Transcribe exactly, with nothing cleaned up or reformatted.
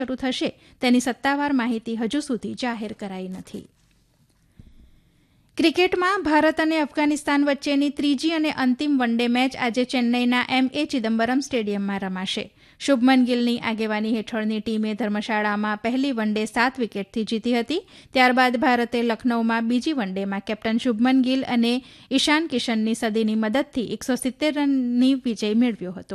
શરૂ થશે તેની સત્તાવાર માહિતી હજુ સુધી જાહેર કરાઈ નથી. ક્રિકેટમાં ભારત અને અફઘાનિસ્તાન વચ્ચેની ત્રીજી અને અંતિમ વન ડે મેચ આજે ચેન્નઈના એમ એ ચિદમ્બરમ સ્ટેડિયમમાં રમાશે. શુભમન ગિલની આગેવાની હેઠળની ટીમે ધર્મશાળામાં પહેલી વન ડે સાત વિકેટથી જીતી હતી. ત્યારબાદ ભારતે લખનૌમાં બીજી વન ડેમાં કેપ્ટન શુભમન ગિલ અને ઈશાન કિશનની સદીની મદદથી એકસો સિત્તેર રનની વિજય મેળવ્યો હતો.